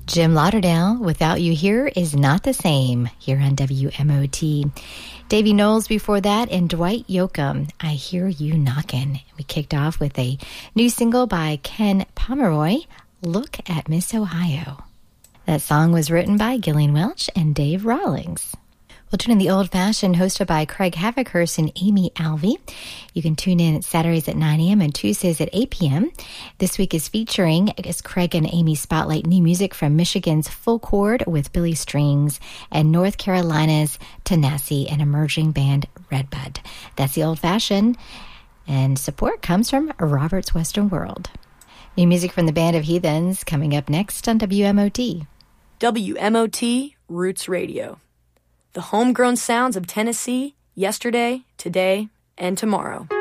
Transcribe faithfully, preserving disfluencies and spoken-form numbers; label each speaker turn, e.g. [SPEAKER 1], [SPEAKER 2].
[SPEAKER 1] Jim Lauderdale, Without You Here Is Not the Same, here on W M O T. Davy Knowles before that, and Dwight Yoakam, I Hear You Knockin'. We kicked off with a new single by Ken Pomeroy, Look at Miss Ohio. That song was written by Gillian Welch and Dave Rawlings. We'll tune in the Old Fashioned, hosted by Craig Havikhurst and Amy Alvey. You can tune in Saturdays at nine a.m. and Tuesdays at eight p.m. This week is featuring, as Craig and Amy spotlight new music from Michigan's Full Chord with Billy Strings and North Carolina's Tanasi and emerging band Redbud. That's the Old Fashioned, and support comes from Robert's Western World. New music from the Band of Heathens coming up next on W M O T.
[SPEAKER 2] W M O T Roots Radio. The homegrown sounds of Tennessee, yesterday, today, and tomorrow.